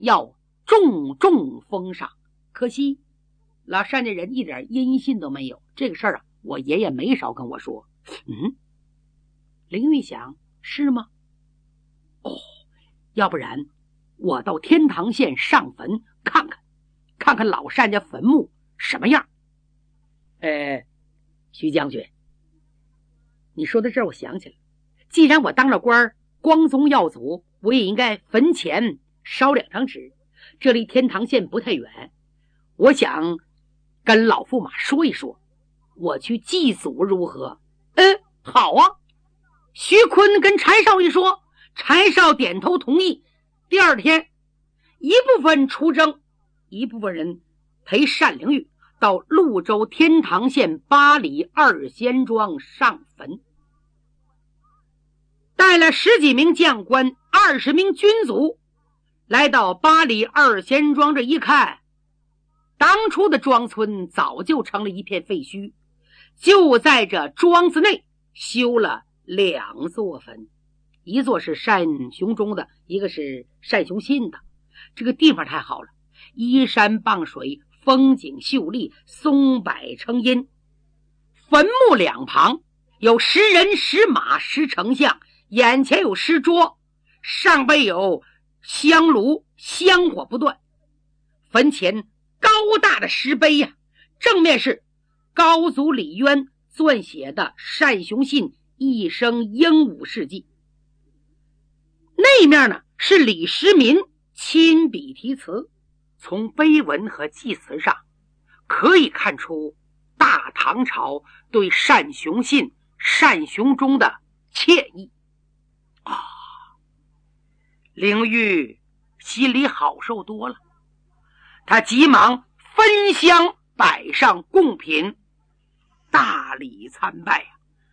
要重重封赏。可惜老单家人一点音信都没有，这个事儿啊，我爷爷没少跟我说。林玉想，是吗？哦，要不然我到天堂县上坟看看老单家坟墓什么样。徐将军，你说到这儿我想起来，既然我当了官，光宗耀祖，我也应该坟前烧2张纸。这离天堂县不太远，我想跟老驸马说一说，我去祭祖如何？好啊。徐坤跟柴少一说，柴少点头同意。第二天，一部分出征，一部分人陪单灵玉到潞州天堂县8里2仙庄上坟，带了10几名将官，20名军卒，来到8里2仙庄。这一看，当初的庄村早就成了一片废墟，就在这庄子内修了2座坟，一座是单雄忠的，一个是单雄信的。这个地方太好了，依山傍水，风景秀丽，松柏成荫。坟墓两旁有10人10马10丞相，眼前有石桌，上边有香炉，香火不断。坟前高大的石碑呀，正面是高祖李渊撰写的单雄信一生英武事迹，那面呢是李时民亲笔题词。从碑文和祭词上可以看出大唐朝对单雄信、单雄忠的歉意灵玉心里好受多了，他急忙分香摆上贡品，大礼参拜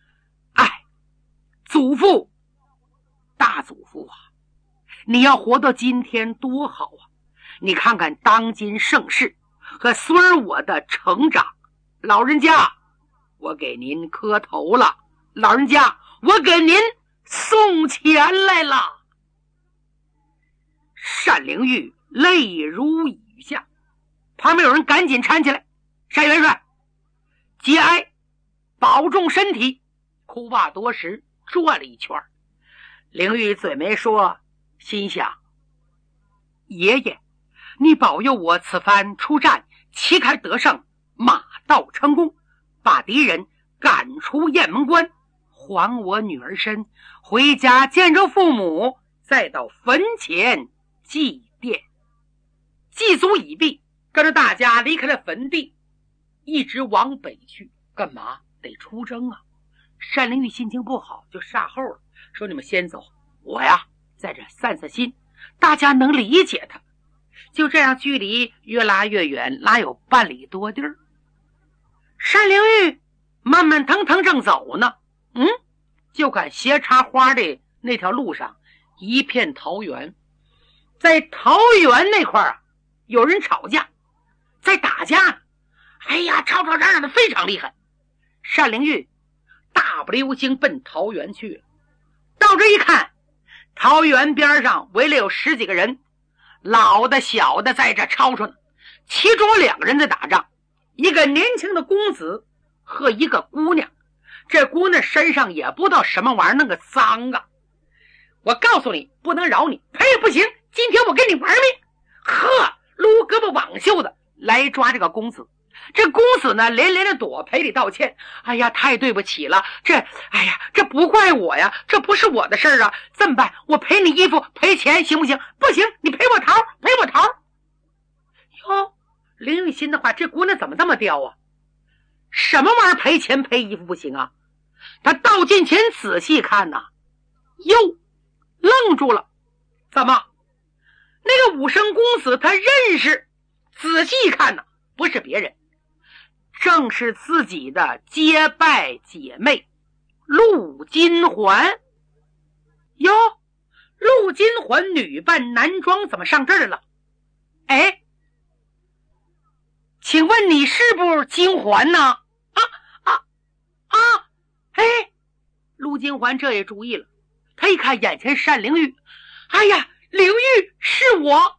祖父，大祖父啊，你要活到今天多好啊！你看看当今盛世和孙儿我的成长，老人家，我给您磕头了，老人家，我给您送钱来了。单灵玉泪如雨下，旁边有人赶紧搀起来，单元帅节哀，保重身体。哭罢多时，转了一圈，灵玉嘴没说，心想，爷爷你保佑我此番出战旗开得胜，马到成功，把敌人赶出雁门关，还我女儿身，回家见着父母，再到坟前祭奠。祭祖已毕，跟着大家离开了坟地，一直往北去。干嘛？得出征啊！单灵玉心情不好，就煞后了，说你们先走，我呀在这散散心，大家能理解他。就这样，距离越拉越远，拉有半里多地儿。单灵玉慢慢腾腾正走呢，就看斜插花的那条路上一片桃园，在桃园那块啊，有人吵架，在打架，吵吵嚷嚷的非常厉害。单灵玉大不溜星奔桃园去了。到这一看，桃园边上围了有10几个人，老的小的在这吵吵呢。其中2个人在打仗，一个年轻的公子和一个姑娘。这姑娘身上也不知道什么玩意儿，那个脏啊！我告诉你，不能饶你，赔也不行，今天我跟你玩命！撸胳膊挽袖的来抓这个公子。这公子呢连连的躲，赔礼道歉，太对不起了，这不怪我呀，这不是我的事儿啊，这么办？我赔你衣服赔钱行不行？不行，你赔我桃，赔我桃。哟，林玉心的话，这姑娘怎么这么刁啊？什么玩意儿赔钱赔衣服不行啊？他到近前仔细看呐，愣住了。怎么？那个武生公子他认识，仔细一看呐，不是别人，正是自己的结拜姐妹陆金环。哟，陆金环女扮男装怎么上这儿来了？请问你是不是金环呢？陆金环这也注意了，他一看眼前单灵玉，灵玉是我。